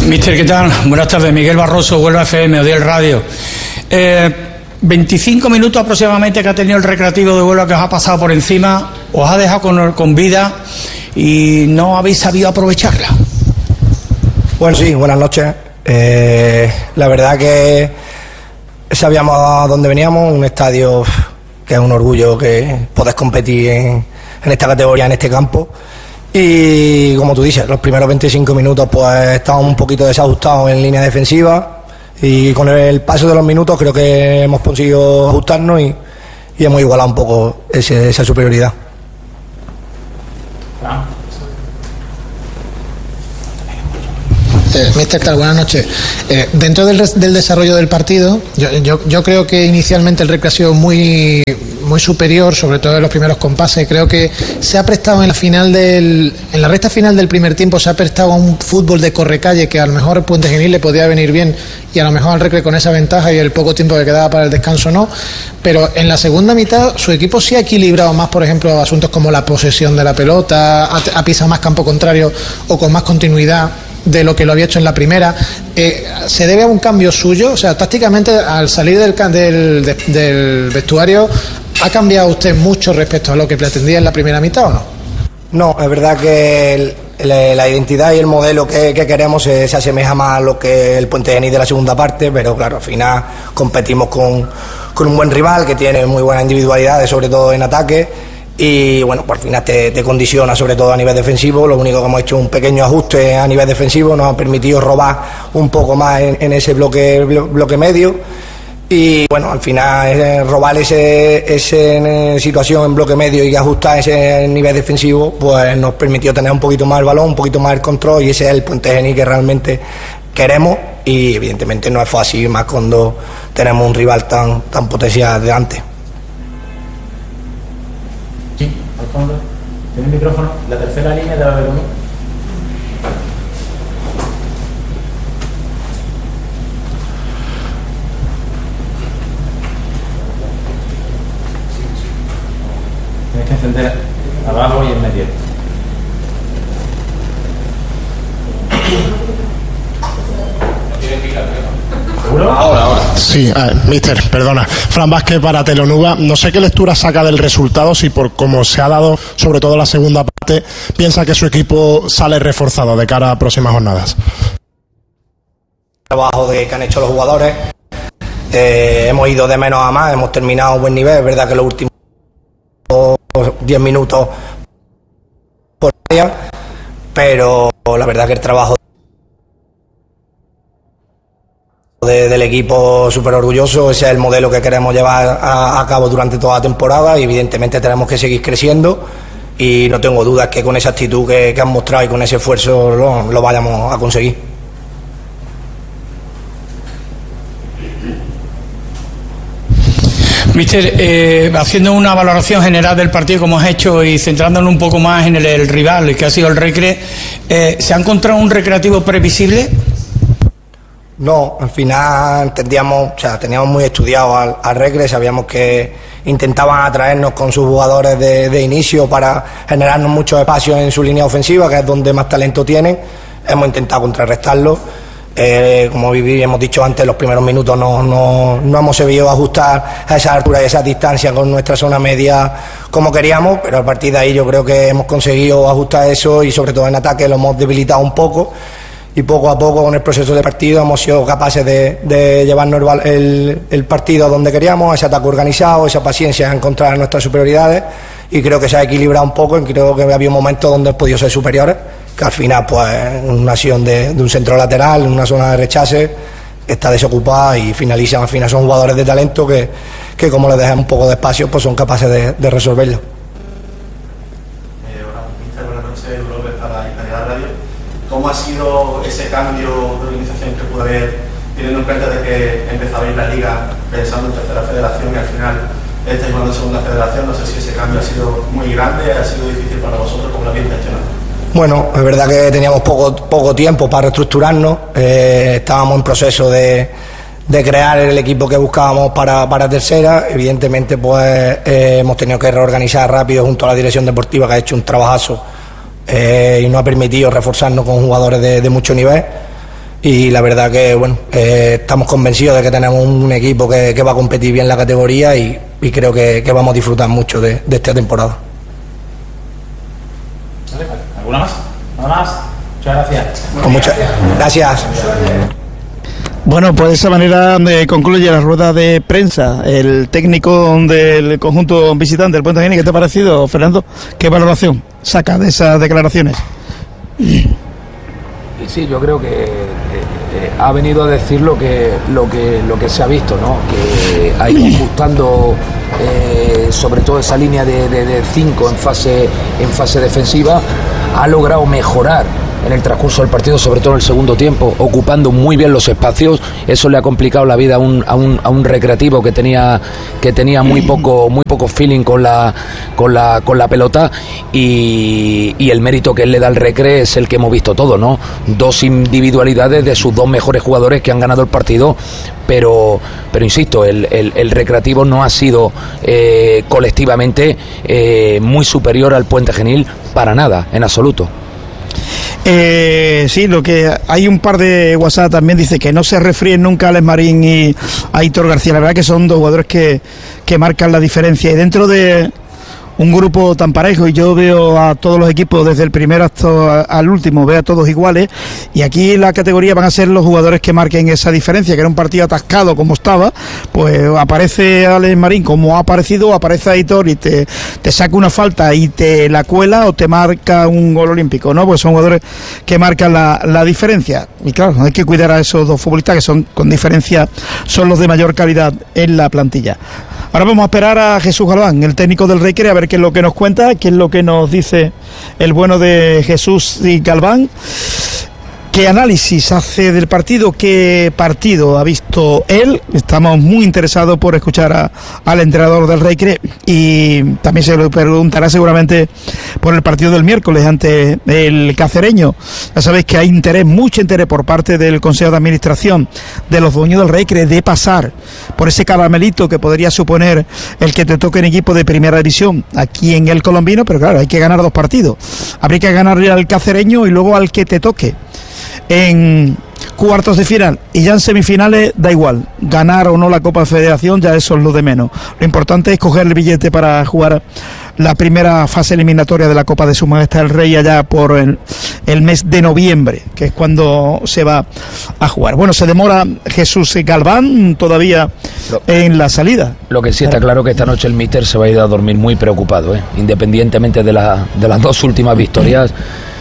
Mister, ¿qué tal? Buenas tardes, Miguel Barroso, Huelva FM, Odiel Radio. 25 minutos aproximadamente que ha tenido el Recreativo de Huelva, que os ha pasado por encima, os ha dejado con vida y no habéis sabido aprovecharla. Bueno, sí, buenas noches. La verdad que sabíamos a dónde veníamos, un estadio que es un orgullo que podés competir en esta categoría, en este campo. Y como tú dices, los primeros 25 minutos pues estábamos un poquito desajustados en línea defensiva y con el paso de los minutos creo que hemos conseguido ajustarnos y hemos igualado un poco esa superioridad. Mister, tal, buenas noches. Dentro del desarrollo del partido, yo creo que inicialmente el Recre ha sido muy superior, sobre todo en los primeros compases. Creo que se ha prestado en la recta final del primer tiempo, se ha prestado a un fútbol de correcalle que a lo mejor Puente Genil le podía venir bien y a lo mejor al Recre con esa ventaja y el poco tiempo que quedaba para el descanso no. Pero en la segunda mitad su equipo sí ha equilibrado más, por ejemplo, asuntos como la posesión de la pelota, ha pisado más campo contrario o con más continuidad de lo que lo había hecho en la primera. ¿Se debe a un cambio suyo? O sea, tácticamente al salir del vestuario, ¿ha cambiado usted mucho respecto a lo que pretendía en la primera mitad o no? No, es verdad que la identidad y el modelo que queremos se asemeja más a lo que el Puente Genil de la segunda parte, pero claro, al final competimos con un buen rival que tiene muy buenas individualidades, sobre todo en ataque. Y bueno, por final te condiciona sobre todo a nivel defensivo. Lo único que hemos hecho un pequeño ajuste a nivel defensivo, nos ha permitido robar un poco más en ese bloque medio y bueno, al final robar esa situación en bloque medio y ajustar ese nivel defensivo pues nos permitió tener un poquito más el balón, un poquito más el control, y ese es el Puente Genil que realmente queremos. Y evidentemente no es fácil, más cuando tenemos un rival tan potencial delante. ¿Tiene el micrófono? La tercera línea de la Belomí. Tienes que encender abajo y en medio. ¿Seguro? Ahora. Sí, mister, perdona. Fran Vázquez para Telonuba. No sé qué lectura saca del resultado, si por cómo se ha dado, sobre todo la segunda parte, piensa que su equipo sale reforzado de cara a próximas jornadas. Trabajo que han hecho los jugadores. Hemos ido de menos a más, hemos terminado a buen nivel. Es verdad que los últimos 10 minutos por día, pero la verdad que el trabajo del equipo súper orgulloso. Ese es el modelo que queremos llevar a cabo durante toda la temporada y evidentemente tenemos que seguir creciendo y no tengo dudas que con esa actitud que han mostrado y con ese esfuerzo lo vayamos a conseguir. Mister, haciendo una valoración general del partido como has hecho y centrándonos un poco más en el rival que ha sido el Recre, ¿se ha encontrado un Recreativo previsible? No, al final entendíamos, o sea, teníamos muy estudiado al Recre, sabíamos que intentaban atraernos con sus jugadores de inicio para generarnos muchos espacios en su línea ofensiva, que es donde más talento tienen. Hemos intentado contrarrestarlo. Como hemos dicho antes, los primeros minutos no hemos sabido ajustar a esa altura y esa distancia con nuestra zona media como queríamos, pero a partir de ahí yo creo que hemos conseguido ajustar eso y sobre todo en ataque lo hemos debilitado un poco. Y poco a poco con el proceso de partido hemos sido capaces de llevarnos el partido a donde queríamos, ese ataque organizado, esa paciencia en encontrar nuestras superioridades, y creo que se ha equilibrado un poco y creo que había momentos donde hemos podido ser superiores, que al final pues una acción de un centro lateral, una zona de rechace, está desocupada y finalizan. Al final son jugadores de talento que como les dejamos un poco de espacio pues son capaces de resolverlo. ¿Cómo ha sido ese cambio de organización que puede haber, teniendo en cuenta de que empezabais la liga pensando en tercera federación y al final estáis jugando en segunda federación? No sé si ese cambio ha sido muy grande, ha sido difícil para vosotros, ¿cómo lo habéis gestionado? Bueno, es verdad que teníamos poco tiempo para reestructurarnos, estábamos en proceso de crear el equipo que buscábamos para tercera. Evidentemente pues hemos tenido que reorganizar rápido junto a la dirección deportiva, que ha hecho un trabajazo y nos ha permitido reforzarnos con jugadores de mucho nivel. y la verdad que bueno, estamos convencidos de que tenemos un equipo que va a competir bien la categoría y creo que vamos a disfrutar mucho de esta temporada. ¿Alguna más? Nada más. Muchas gracias. Pues muchas gracias. Bueno, pues de esa manera concluye la rueda de prensa. El técnico del conjunto visitante del Puente Genil, ¿qué te ha parecido, Fernando? ¿Qué valoración saca de esas declaraciones? Y sí, yo creo que ha venido a decir lo que se ha visto, ¿no? Que ha ido ajustando sobre todo esa línea de 5 en fase defensiva, ha logrado mejorar en el transcurso del partido, sobre todo en el segundo tiempo, ocupando muy bien los espacios. Eso le ha complicado la vida a un Recreativo que tenía muy poco feeling con la pelota, y el mérito que él le da al Recre es el que hemos visto todo, ¿no? 2 individualidades de sus 2 mejores jugadores que han ganado el partido, pero insisto, el Recreativo no ha sido colectivamente muy superior al Puente Genil para nada, en absoluto. Sí, lo que hay un par de WhatsApp también dice que no se refríen nunca Alex Marín y Aitor García. La verdad que son 2 jugadores que marcan la diferencia, y dentro de un grupo tan parejo, y yo veo a todos los equipos desde el primero hasta al último, veo a todos iguales, y aquí en la categoría van a ser los jugadores que marquen esa diferencia, que era un partido atascado como estaba, pues aparece Alex Marín como ha aparecido, aparece Aitor y te saca una falta y te la cuela o te marca un gol olímpico, ¿no? Pues son jugadores que marcan la diferencia, y claro, hay que cuidar a esos 2 futbolistas que son, con diferencia, son los de mayor calidad en la plantilla. Ahora vamos a esperar a Jesús Galván, el técnico del Recre, a ver qué es lo que nos cuenta, qué es lo que nos dice el bueno de Jesús y Galván. ¿Qué análisis hace del partido? ¿Qué partido ha visto él? Estamos muy interesados por escuchar al entrenador del Recre, y también se lo preguntará seguramente por el partido del miércoles ante el Cacereño. Ya sabéis que hay interés, mucho interés por parte del Consejo de Administración, de los dueños del Recre, de pasar por ese caramelito que podría suponer el que te toque en equipo de primera división aquí en el Colombino, pero claro, hay que ganar 2 partidos. Habría que ganarle al Cacereño y luego al que te toque en cuartos de final, y ya en semifinales da igual, ganar o no la Copa de Federación, ya eso es lo de menos. Lo importante es coger el billete para jugar la primera fase eliminatoria de la Copa de Su Majestad el Rey allá por el mes de noviembre, que es cuando se va a jugar. Bueno, se demora Jesús Galván todavía en la salida. Lo que sí está claro que esta noche el míster se va a ir a dormir muy preocupado, independientemente de las 2 últimas victorias.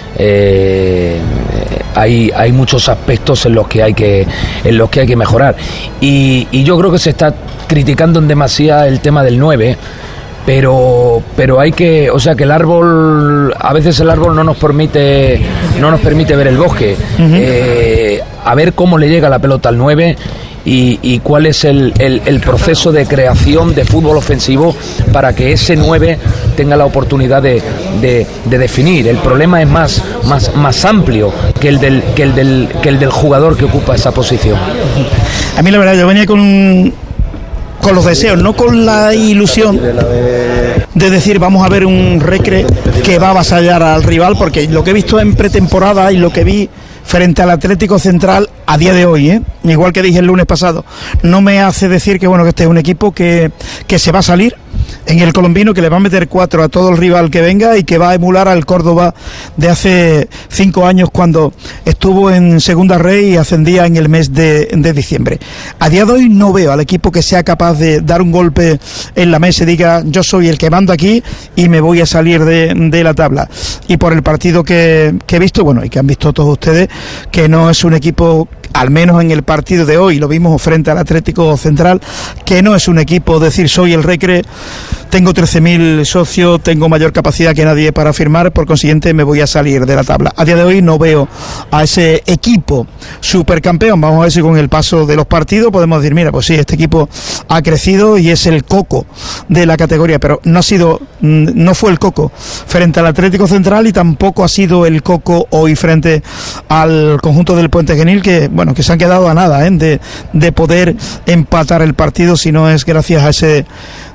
Hay muchos aspectos en los que hay que mejorar, y yo creo que se está criticando en demasía el tema del 9, pero hay que, o sea, que el árbol, a veces el árbol no nos permite ver el bosque. A ver cómo le llega la pelota al 9 y cuál es el proceso de creación de fútbol ofensivo para que ese 9 tenga la oportunidad de definir. El problema es más amplio que el del jugador que ocupa esa posición. A mí la verdad, yo venía con los deseos, no con la ilusión de decir vamos a ver un Recre que va a avasallar al rival, porque lo que he visto en pretemporada y lo que vi frente al Atlético Central a día de hoy, igual que dije el lunes pasado, no me hace decir que este es un equipo que se va a salir en el Colombino, que le va a meter 4 a todo el rival que venga y que va a emular al Córdoba de hace 5 años cuando estuvo en Segunda Rey y ascendía en el mes de diciembre. A día de hoy no veo al equipo que sea capaz de dar un golpe en la mesa y diga yo soy el que mando aquí y me voy a salir de la tabla. Y por el partido que he visto, y que han visto todos ustedes, que no es un equipo, al menos en el partido de hoy, lo vimos frente al Atlético Central, que no es un equipo decir soy el Recre, tengo 13.000 socios, tengo mayor capacidad que nadie para firmar, por consiguiente me voy a salir de la tabla. A día de hoy no veo a ese equipo supercampeón. Vamos a ver si con el paso de los partidos podemos decir, mira, pues sí, este equipo ha crecido y es el coco de la categoría, pero no fue el coco frente al Atlético Central y tampoco ha sido el coco hoy frente al conjunto del Puente Genil, que se han quedado a nada de poder empatar el partido, si no es gracias a ese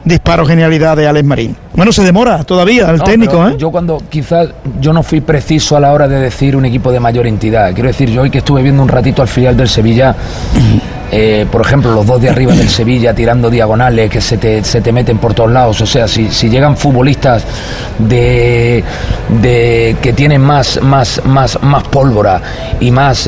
disparo genialidad de Alex Marín. Bueno, se demora todavía el técnico, ¿eh? Yo quizás no fui preciso a la hora de decir un equipo de mayor entidad. Quiero decir, yo hoy que estuve viendo un ratito al filial del Sevilla, por ejemplo, los dos de arriba del Sevilla tirando diagonales que se te meten por todos lados. O sea, si llegan futbolistas que tienen más pólvora y más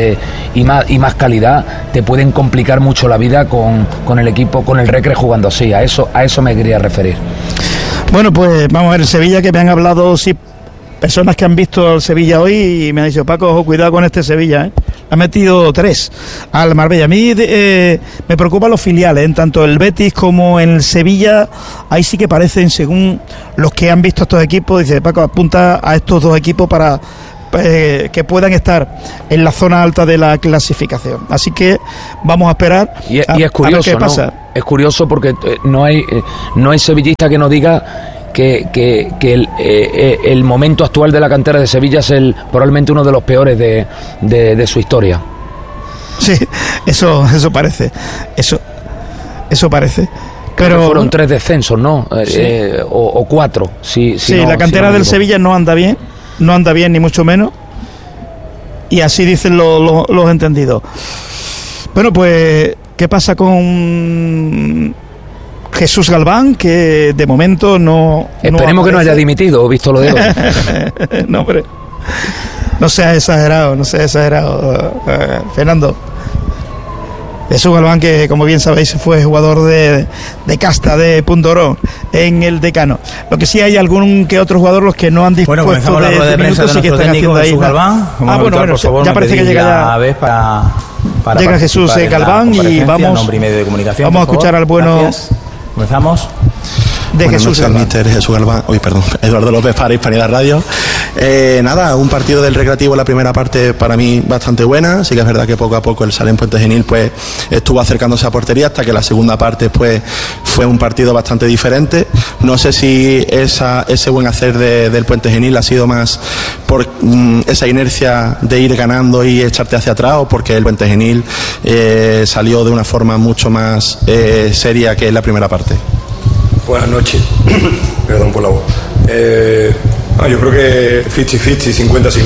calidad, te pueden complicar mucho la vida con el equipo, con el Recre jugando así. A eso me quería referir. Bueno, pues vamos a ver, el Sevilla, que me han hablado personas que han visto el Sevilla hoy y me han dicho: Paco, ojo, cuidado con este Sevilla, ¿eh? Ha metido 3 al Marbella. A mí me preocupan los filiales, en tanto el Betis como en el Sevilla. Ahí sí que parecen, según los que han visto estos equipos, dice Paco, apunta a estos 2 equipos para que puedan estar en la zona alta de la clasificación. Así que vamos a esperar y es curioso, a ver qué pasa. ¿no? Es curioso porque no hay sevillista que no diga que el momento actual de la cantera de Sevilla es probablemente uno de los peores de su historia. Sí, eso parece. Eso parece. Pero fueron 3 descensos, ¿no? Sí. O 4. Sí, la cantera del Sevilla no anda bien ni mucho menos. Y así dicen los entendidos. Bueno, pues, ¿qué pasa con Jesús Galván? Que de momento no... Esperemos que no haya dimitido, visto lo de hoy. No, hombre. No seas exagerado, Fernando. Jesús Galván, que como bien sabéis fue jugador de casta de Pundorón en el Decano. Lo que sí hay algún que otro jugador los que no han dispuesto de minutos y que están haciendo ahí. Galván. Bueno, ya parece que llega ya. Llega Jesús Galván y vamos a escuchar al bueno. Gracias. Comenzamos. De Jesús Galván. Míster Jesús Galván. Eduardo López para Hispanidad Radio. Un partido del Recreativo en la primera parte para mí bastante buena. Sí que es verdad que poco a poco el Salem Puente Genil pues estuvo acercándose a portería, hasta que la segunda parte pues fue un partido bastante diferente. No sé si ese buen hacer del Puente Genil ha sido más por esa inercia de ir ganando y echarte hacia atrás, o porque el Puente Genil salió de una forma mucho más seria que en la primera parte. Buenas noches, perdón por la voz. Yo creo que 50-50,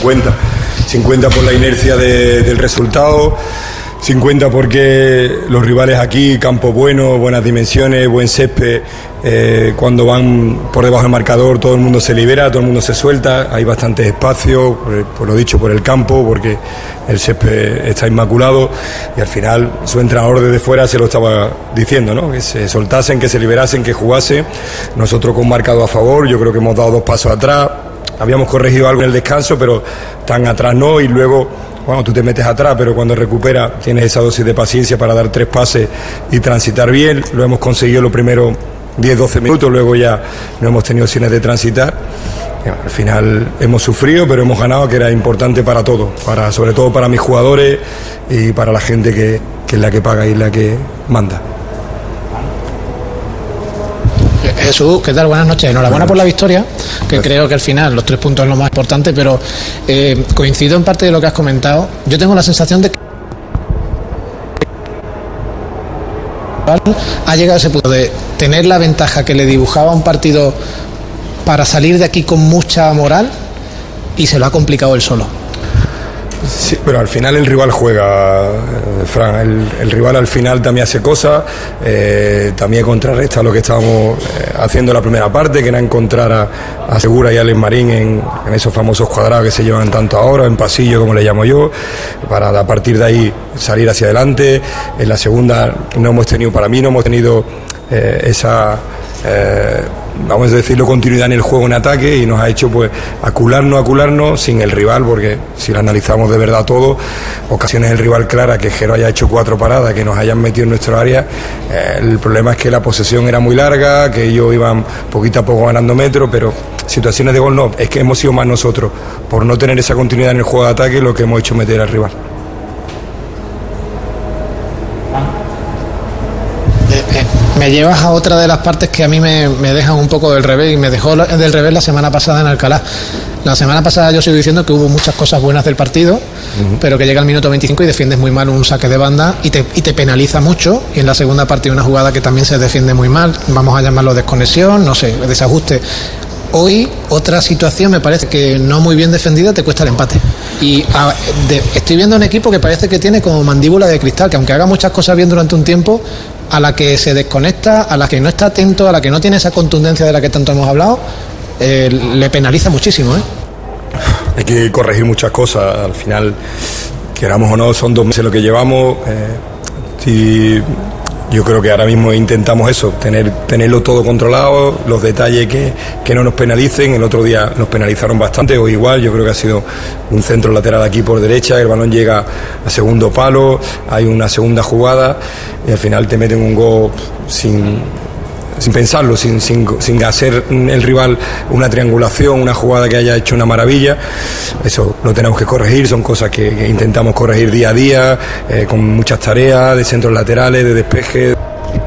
50 por la inercia del resultado, 50 porque los rivales aquí, campo bueno, buenas dimensiones, buen césped, cuando van por debajo del marcador todo el mundo se libera, todo el mundo se suelta, hay bastante espacio, por lo dicho, por el campo, porque el césped está inmaculado, y al final su entrenador desde fuera se lo estaba diciendo, ¿no? Que se soltasen, que se liberasen, que jugasen. Nosotros con marcado a favor, yo creo que hemos dado 2 pasos atrás, habíamos corregido algo en el descanso, pero tan atrás no, y luego tú te metes atrás, pero cuando recuperas tienes esa dosis de paciencia para dar 3 pases y transitar bien. Lo hemos conseguido los primeros 10-12 minutos, luego ya no hemos tenido opciones de transitar. Al final hemos sufrido, pero hemos ganado, que era importante para todos, sobre todo para mis jugadores y para la gente que es la que paga y la que manda. Jesús, ¿qué tal? Buenas noches. Enhorabuena por la victoria, que creo que al final los 3 puntos es lo más importante, pero coincido en parte de lo que has comentado. Yo tengo la sensación de que ha llegado a ese punto de tener la ventaja que le dibujaba un partido para salir de aquí con mucha moral, y se lo ha complicado él solo. Sí, pero al final el rival juega, Fran, el rival al final también hace cosas, también contrarresta lo que estábamos haciendo en la primera parte, que era encontrar a Segura y a Alex Marín en esos famosos cuadrados que se llevan tanto ahora, en pasillo como le llamo yo, para a partir de ahí salir hacia adelante. En la segunda no hemos tenido esa... vamos a decirlo, continuidad en el juego en ataque, y nos ha hecho pues acularnos sin el rival, porque si lo analizamos de verdad todo, ocasiones del rival clara, que Jero haya hecho 4 paradas, que nos hayan metido en nuestro área, el problema es que la posesión era muy larga, que ellos iban poquito a poco ganando metros, pero situaciones de gol no, es que hemos sido más nosotros, por no tener esa continuidad en el juego de ataque, lo que hemos hecho meter al rival. Me llevas a otra de las partes que a mí me dejan un poco del revés, y me dejó del revés la semana pasada en Alcalá. La semana pasada yo sigo diciendo que hubo muchas cosas buenas del partido, pero que llega al minuto 25 y defiendes muy mal un saque de banda y te penaliza mucho, y en la segunda parte hay una jugada que también se defiende muy mal, vamos a llamarlo desconexión, no sé, desajuste. Hoy otra situación me parece que no muy bien defendida te cuesta el empate. Y estoy viendo un equipo que parece que tiene como mandíbula de cristal, que aunque haga muchas cosas bien durante un tiempo, a la que se desconecta, a la que no está atento, a la que no tiene esa contundencia de la que tanto hemos hablado, le penaliza muchísimo. Hay que corregir muchas cosas. Al final, queramos o no, son 2 meses lo que llevamos. Yo creo que ahora mismo intentamos eso, tenerlo todo controlado, los detalles que no nos penalicen. El otro día nos penalizaron bastante, o igual, yo creo que ha sido un centro lateral aquí por derecha, el balón llega a segundo palo, hay una segunda jugada y al final te meten un gol sin pensarlo, sin hacer el rival una triangulación, una jugada que haya hecho una maravilla. Eso lo tenemos que corregir, son cosas que intentamos corregir día a día, con muchas tareas de centros laterales, de despeje.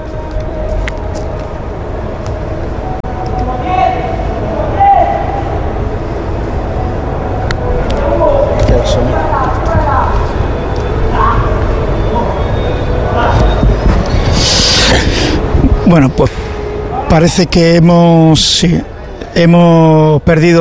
Bueno, pues parece que hemos perdido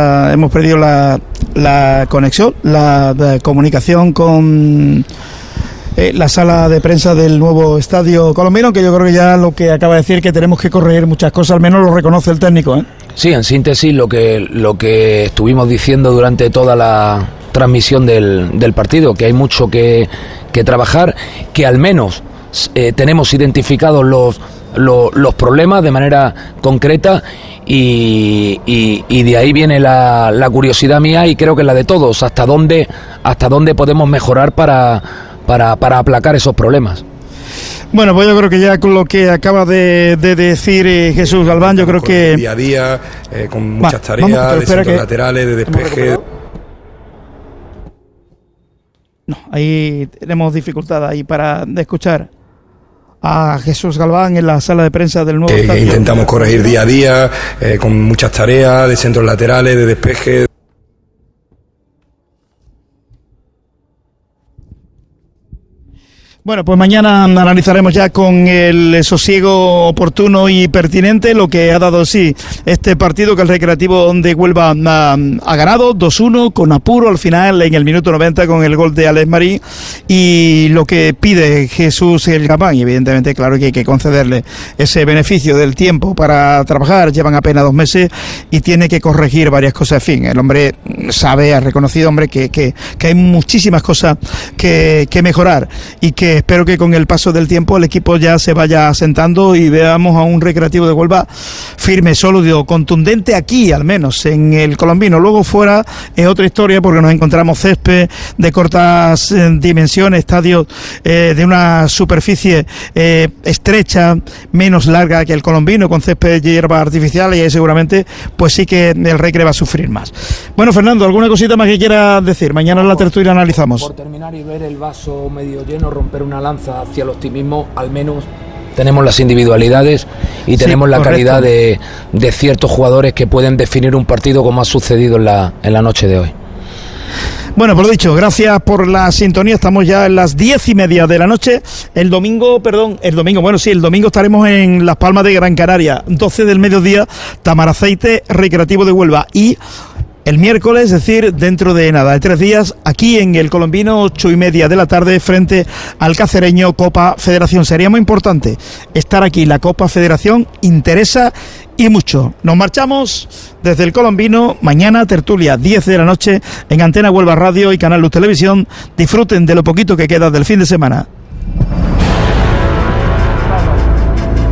la conexión, la comunicación con la sala de prensa del nuevo estadio colombiano, que yo creo que ya lo que acaba de decir, que tenemos que corregir muchas cosas, al menos lo reconoce el técnico, Sí, en síntesis lo que estuvimos diciendo durante toda la transmisión del partido, que hay mucho que trabajar, que al menos tenemos identificados los problemas de manera concreta y de ahí viene la curiosidad mía, y creo que la de todos, hasta dónde podemos mejorar para aplacar esos problemas. Bueno, pues yo creo que ya con lo que acaba de decir Jesús Galván, yo creo que día a día, con muchas tareas de centros laterales, de despeje. No, ahí tenemos dificultad ahí para escuchar a Jesús Galván en la sala de prensa del nuevo estadio. Intentamos corregir día a día, con muchas tareas de centros laterales, de despeje. Bueno, pues mañana analizaremos ya con el sosiego oportuno y pertinente lo que ha dado sí este partido, que el Recreativo de Huelva ha ganado 2-1 con apuro al final en el minuto 90 con el gol de Alex Marí, y lo que pide Jesús Galván, y evidentemente claro que hay que concederle ese beneficio del tiempo para trabajar, llevan apenas 2 meses y tiene que corregir varias cosas. En fin, el hombre sabe, ha reconocido, hombre, que hay muchísimas cosas que mejorar, y que espero que con el paso del tiempo el equipo ya se vaya asentando y veamos a un Recreativo de Huelva firme, sólido, contundente aquí, al menos en el Colombino. Luego fuera es otra historia, porque nos encontramos césped de cortas dimensiones, estadios de una superficie estrecha, menos larga que el Colombino, con césped de hierba artificial, y ahí seguramente pues sí que el Recre va a sufrir más. Bueno, Fernando, ¿alguna cosita más que quieras decir? Mañana en la tertulia analizamos. Por terminar y ver el vaso medio lleno, romper una lanza hacia el optimismo, al menos tenemos las individualidades y tenemos la calidad de ciertos jugadores que pueden definir un partido, como ha sucedido en la noche de hoy. Bueno, pues lo dicho, gracias por la sintonía. Estamos ya en las 10:30 de la noche. El domingo estaremos en Las Palmas de Gran Canaria, 12 del mediodía, Tamaraceite, Recreativo de Huelva, y el miércoles, es decir, dentro de nada, de 3 días, aquí en el Colombino, 8:30 de la tarde, frente al Cacereño, Copa Federación. Sería muy importante estar aquí. La Copa Federación interesa y mucho. Nos marchamos desde el Colombino. Mañana, tertulia, 10 de la noche, en Antena Huelva Radio y Canal Luz Televisión. Disfruten de lo poquito que queda del fin de semana.